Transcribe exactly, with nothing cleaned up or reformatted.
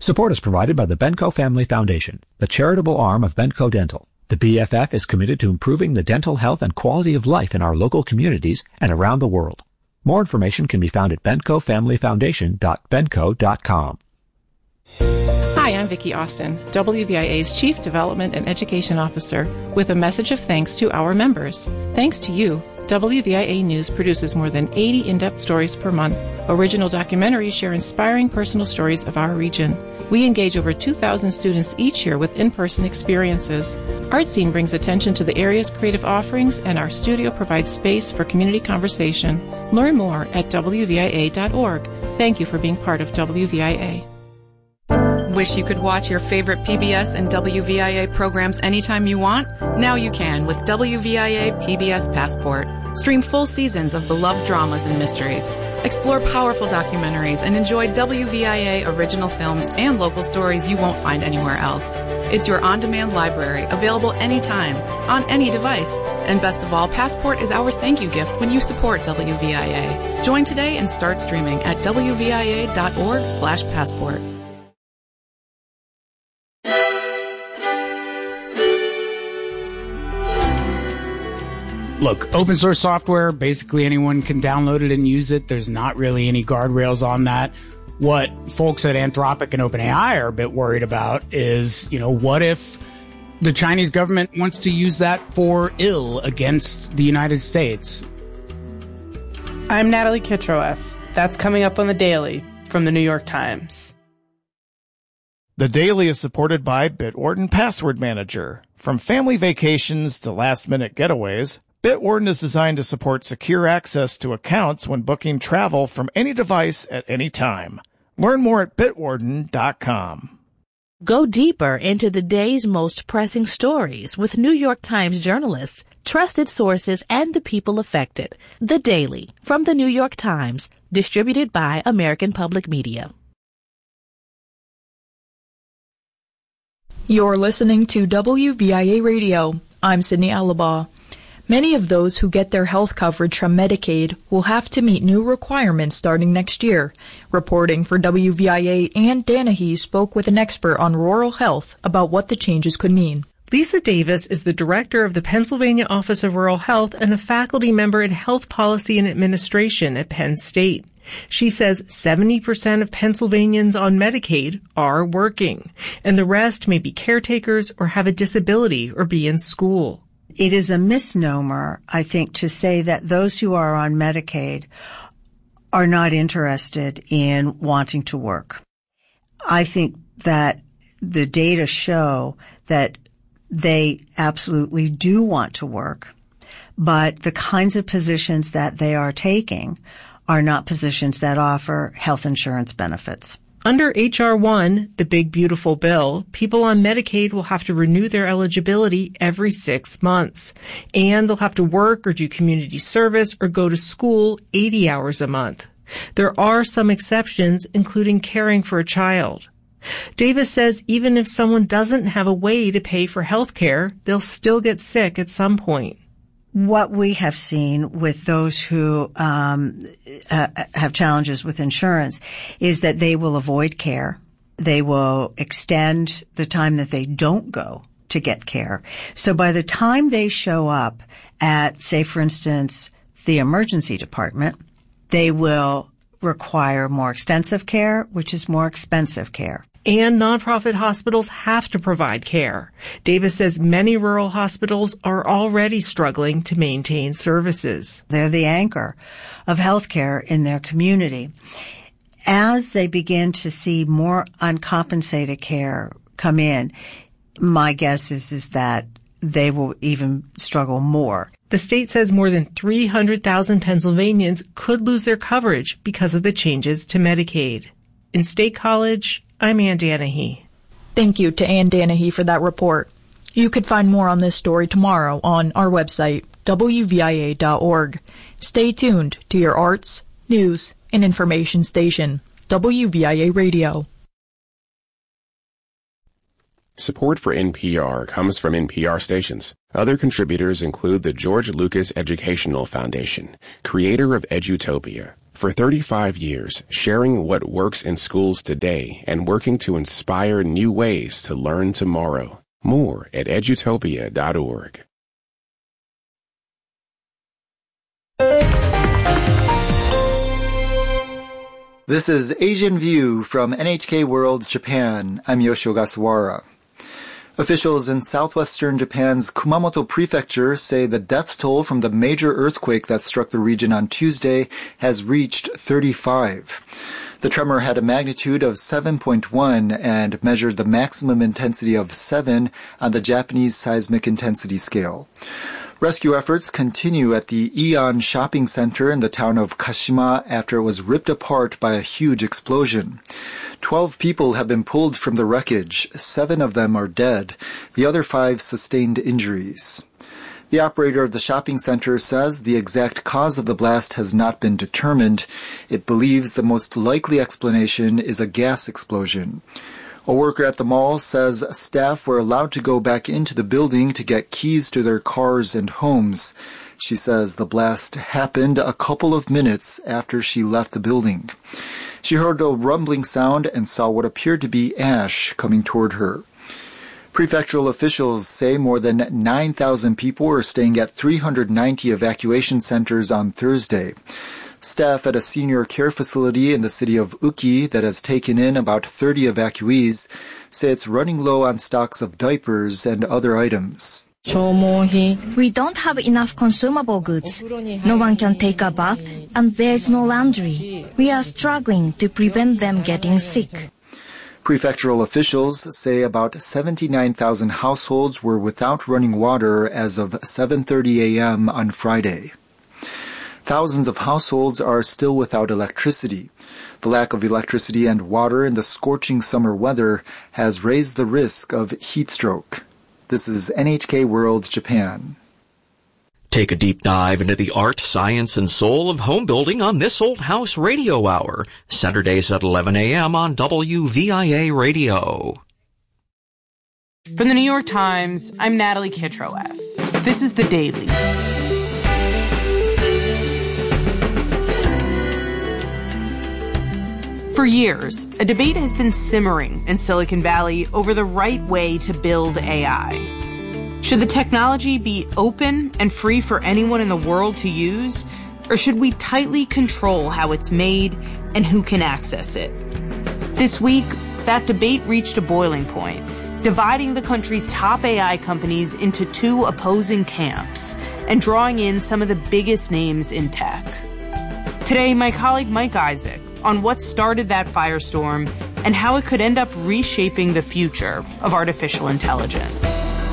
Support is provided by the Benco Family Foundation, the charitable arm of Benco Dental. The B F F is committed to improving the dental health and quality of life in our local communities and around the world. More information can be found at benco family foundation dot benco dot com. Hi, I'm Vicki Austin, W V I A's Chief Development and Education Officer, with a message of thanks to our members. Thanks to you, W V I A News produces more than eighty in-depth stories per month. Original documentaries share inspiring personal stories of our region. We engage over two thousand students each year with in-person experiences. ArtScene brings attention to the area's creative offerings, and our studio provides space for community conversation. Learn more at w v i a dot org. Thank you for being part of W V I A. Wish you could watch your favorite P B S and W V I A programs anytime you want? Now you can with W V I A P B S Passport. Stream full seasons of beloved dramas and mysteries. Explore powerful documentaries and enjoy W V I A original films and local stories you won't find anywhere else. It's your on-demand library, available anytime, on any device. And best of all, Passport is our thank you gift when you support W V I A. Join today and start streaming at w v i a dot org slash passport. Look, open source software, basically anyone can download it and use it. There's not really any guardrails on that. What folks at Anthropic and OpenAI are a bit worried about is, you know, what if the Chinese government wants to use that for ill against the United States? I'm Natalie Kitroeff. That's coming up on The Daily from the New York Times. The Daily is supported by Bitwarden Password Manager. From family vacations to last-minute getaways, Bitwarden is designed to support secure access to accounts when booking travel from any device at any time. Learn more at bitwarden dot com. Go deeper into the day's most pressing stories with New York Times journalists, trusted sources, and the people affected. The Daily from the New York Times, distributed by American Public Media. You're listening to W V I A Radio. I'm Sydney Alabaugh. Many of those who get their health coverage from Medicaid will have to meet new requirements starting next year. Reporting for W V I A, Ann Danahy spoke with an expert on rural health about what the changes could mean. Lisa Davis is the director of the Pennsylvania Office of Rural Health and a faculty member in Health Policy and Administration at Penn State. She says seventy percent of Pennsylvanians on Medicaid are working, and the rest may be caretakers or have a disability or be in school. It is a misnomer, I think, to say that those who are on Medicaid are not interested in wanting to work. I think that the data show that they absolutely do want to work, but the kinds of positions that they are taking are not positions that offer health insurance benefits. Under H R one, the big beautiful bill, people on Medicaid will have to renew their eligibility every six months. And they'll have to work or do community service or go to school eighty hours a month. There are some exceptions, including caring for a child. Davis says even if someone doesn't have a way to pay for health care, they'll still get sick at some point. What we have seen with those who um, uh, have challenges with insurance is that they will avoid care. They will extend the time that they don't go to get care. So by the time they show up at, say, for instance, the emergency department, they will require more extensive care, which is more expensive care. And nonprofit hospitals have to provide care. Davis says many rural hospitals are already struggling to maintain services. They're the anchor of healthcare in their community. As they begin to see more uncompensated care come in, my guess is, is that they will even struggle more. The state says more than three hundred thousand Pennsylvanians could lose their coverage because of the changes to Medicaid. In State College, I'm Ann Danahy. Thank you to Ann Danahy for that report. You could find more on this story tomorrow on our website, w v i a dot org. Stay tuned to your arts, news, and information station, W V I A Radio. Support for N P R comes from N P R stations. Other contributors include the George Lucas Educational Foundation, creator of Edutopia, For thirty-five years, sharing what works in schools today and working to inspire new ways to learn tomorrow. More at edutopia dot org. This is Asian View from N H K World Japan. I'm Yoshio Ogasawara. Officials in southwestern Japan's Kumamoto Prefecture say the death toll from the major earthquake that struck the region on Tuesday has reached thirty-five. The tremor had a magnitude of seven point one and measured the maximum intensity of seven on the Japanese seismic intensity scale. Rescue efforts continue at the Aeon Shopping Center in the town of Kashima after it was ripped apart by a huge explosion. Twelve people have been pulled from the wreckage. Seven of them are dead. The other five sustained injuries. The operator of the shopping center says the exact cause of the blast has not been determined. It believes the most likely explanation is a gas explosion. A worker at the mall says staff were allowed to go back into the building to get keys to their cars and homes. She says the blast happened a couple of minutes after she left the building. She heard a rumbling sound and saw what appeared to be ash coming toward her. Prefectural officials say more than nine thousand people were staying at three hundred ninety evacuation centers on Thursday. Staff at a senior care facility in the city of Uki that has taken in about thirty evacuees say it's running low on stocks of diapers and other items. We don't have enough consumable goods. No one can take a bath, and there's no laundry. We are struggling to prevent them getting sick. Prefectural officials say about seventy-nine thousand households were without running water as of seven thirty a.m. on Friday. Thousands of households are still without electricity. The lack of electricity and water in the scorching summer weather has raised the risk of heat stroke. This is N H K World Japan. Take a deep dive into the art, science, and soul of home building on This Old House Radio Hour, Saturdays at eleven a.m. on W V I A Radio. From the New York Times, I'm Natalie Kitroeff. This is The Daily. For years, a debate has been simmering in Silicon Valley over the right way to build A I. Should the technology be open and free for anyone in the world to use, or should we tightly control how it's made and who can access it? This week, that debate reached a boiling point, dividing the country's top A I companies into two opposing camps and drawing in some of the biggest names in tech. Today, my colleague Mike Isaac on what started that firestorm and how it could end up reshaping the future of artificial intelligence.